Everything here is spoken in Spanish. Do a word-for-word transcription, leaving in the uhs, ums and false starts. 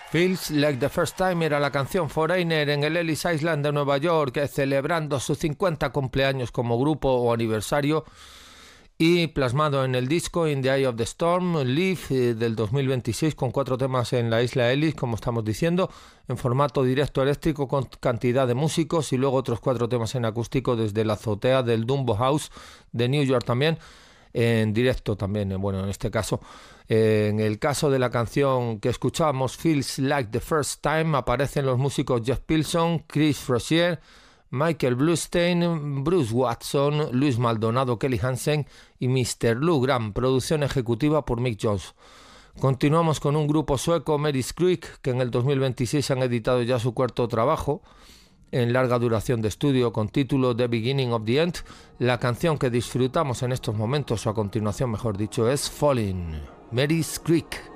Feels Like the First Time era la canción Foreigner en el Ellis Island de Nueva York, celebrando sus cincuenta cumpleaños como grupo o aniversario, y plasmado en el disco In the Eye of the Storm, Live del dos mil veintiséis, con cuatro temas en la isla Ellis, como estamos diciendo, en formato directo eléctrico con cantidad de músicos, y luego otros cuatro temas en acústico desde la azotea del Dumbo House de New York también, en directo también, bueno, en este caso. En el caso de la canción que escuchamos, Feels Like the First Time, aparecen los músicos Jeff Pilson, Chris Frosier, Michael Bluestein, Bruce Watson, Luis Maldonado, Kelly Hansen y mister Lou Gramm, producción ejecutiva por Mick Jones. Continuamos con un grupo sueco, Mary's Creek, que en el dos mil veintiséis han editado ya su cuarto trabajo en larga duración de estudio con título The Beginning of the End. La canción que disfrutamos en estos momentos, o a continuación mejor dicho, es Falling, Mary's Creek.